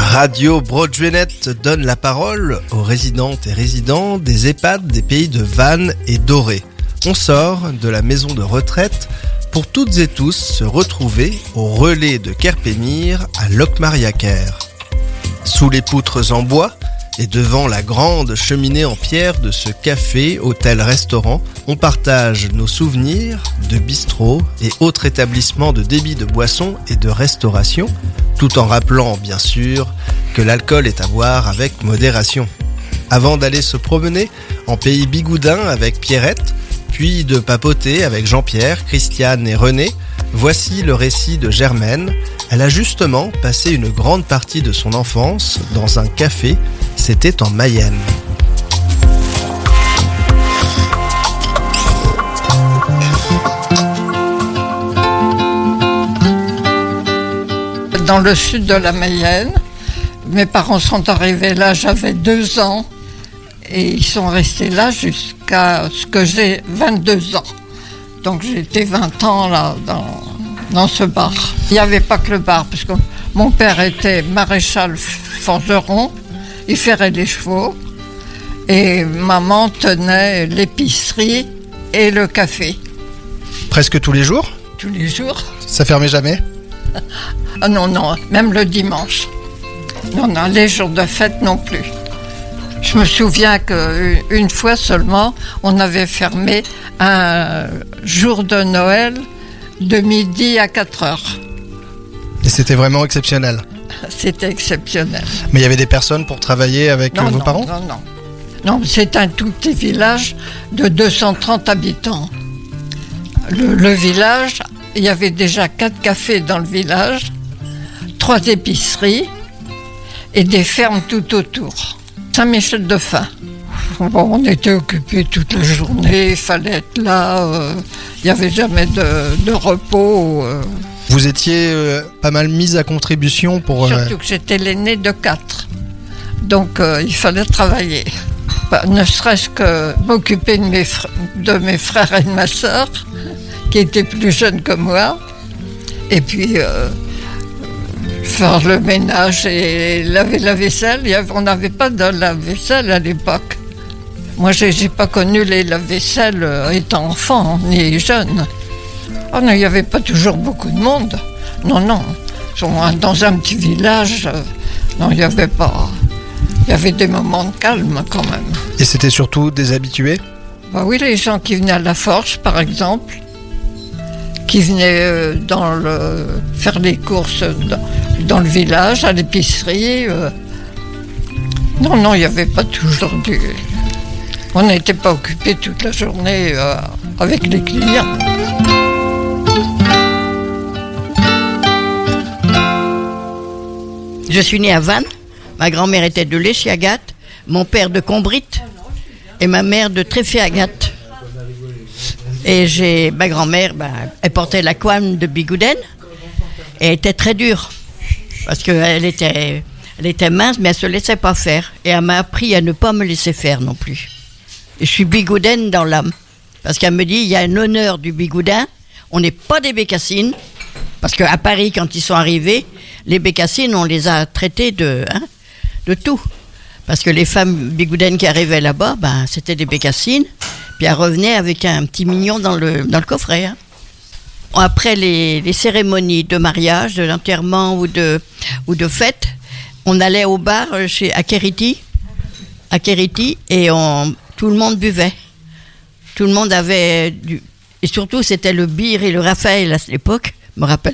Radio Broadjuenet donne la parole aux résidentes et résidents des EHPAD des pays de Vannes et Doré. On sort de la maison de retraite pour toutes et tous se retrouver au relais de Kerpémire à Locmariaquer. Sous les poutres en bois et devant la grande cheminée en pierre de ce café, hôtel-restaurant, on partage nos souvenirs de bistrot et autres établissements de débit de boissons et de restauration, tout en rappelant bien sûr que l'alcool est à boire avec modération. Avant d'aller se promener en pays bigoudin avec Pierrette, puis de papoter avec Jean-Pierre, Christiane et René, voici le récit de Germaine. Elle a justement passé une grande partie de son enfance dans un café, c'était en Mayenne. Dans le sud de la Mayenne, mes parents sont arrivés là, j'avais 2 ans et ils sont restés là jusqu'à ce que j'ai 22 ans. Donc j'ai été 20 ans là dans ce bar. Il n'y avait pas que le bar, parce que mon père était maréchal forgeron, il ferrait les chevaux, et maman tenait l'épicerie et le café. Presque tous les jours ? Tous les jours. Ça fermait jamais ? Ah non, même le dimanche. Non, les jours de fête non plus. Je me souviens qu'une fois seulement, on avait fermé un jour de Noël de midi à 4 heures. Et c'était vraiment exceptionnel. C'était exceptionnel. Mais il y avait des personnes pour travailler avec vos parents ? Non, c'est un tout petit village de 230 habitants. Le village, il y avait déjà 4 cafés dans le village, 3 épiceries et des fermes tout autour. Saint-Michel-de-Fin. Bon, on était occupés toute la journée, il fallait être là, il n'y avait jamais de repos. Vous étiez pas mal mise à contribution pour... Surtout que j'étais l'aînée de 4, donc il fallait travailler. Ne serait-ce que m'occuper de mes frères et de ma sœur, qui étaient plus jeunes que moi, et puis faire le ménage et laver la vaisselle. On n'avait pas de lave-vaisselle à l'époque. Moi, j'ai pas connu les lave-vaisselle étant enfant, ni jeune. Oh non, il n'y avait pas toujours beaucoup de monde. Non. Dans un petit village, non, il n'y avait pas. Il y avait des moments de calme quand même. Et c'était surtout des habitués ? Bah oui, les gens qui venaient à la forge, par exemple, qui venaient faire les courses dans le village, à l'épicerie. Non, il n'y avait pas toujours On n'était pas occupés toute la journée avec les clients. Je suis née à Vannes. Ma grand-mère était de l'Échiagat, mon père de Combrit et ma mère de Tréféagat. Et ma grand-mère, elle portait la couenne de Bigouden et elle était très dure parce qu'elle était mince, mais elle se laissait pas faire. Et elle m'a appris à ne pas me laisser faire non plus. Et je suis Bigouden dans l'âme parce qu'elle me dit il y a un honneur du Bigoudin. On n'est pas des bécassines parce qu'à Paris, quand ils sont arrivés, les bécassines, on les a traités de tout. Parce que les femmes bigoudaines qui arrivaient là-bas, c'était des bécassines. Puis elles revenaient avec un petit mignon dans le coffret. Hein. Après les cérémonies de mariage, de l'enterrement ou de fête, on allait au bar à Kériti, et tout le monde buvait. Tout le monde avait et surtout, c'était le Bir et le Raphaël à l'époque, je me rappelle.